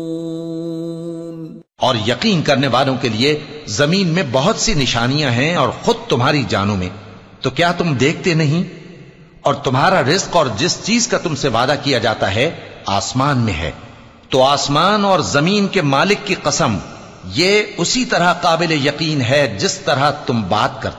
और यकीन करने वालों के लिए जमीन में बहुत सी निशानियां हैं और खुद तुम्हारी जानों में, तो क्या तुम देखते नहीं? और तुम्हारा रिज्क और जिस चीज का तुमसे वादा किया जाता है आसमान में है। तो आसमान और जमीन के मालिक की कसम, ये उसी तरह काबिल यकीन है जिस तरह तुम बात करते